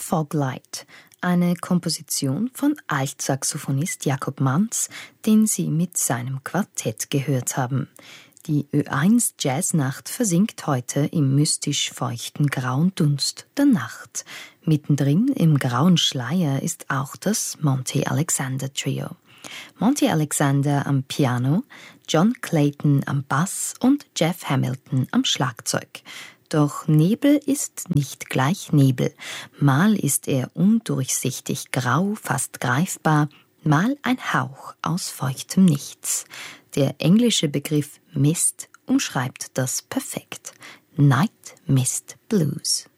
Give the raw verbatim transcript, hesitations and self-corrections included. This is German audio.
Foglight, eine Komposition von Altsaxophonist Jakob Manz, den Sie mit seinem Quartett gehört haben. Die Ö eins Jazznacht versinkt heute im mystisch feuchten grauen Dunst der Nacht. Mittendrin im grauen Schleier ist auch das Monty Alexander Trio. Monty Alexander am Piano, John Clayton am Bass und Jeff Hamilton am Schlagzeug. Doch Nebel ist nicht gleich Nebel. Mal ist er undurchsichtig grau, fast greifbar, mal ein Hauch aus feuchtem Nichts. Der englische Begriff Mist umschreibt das perfekt. Night Mist Blues.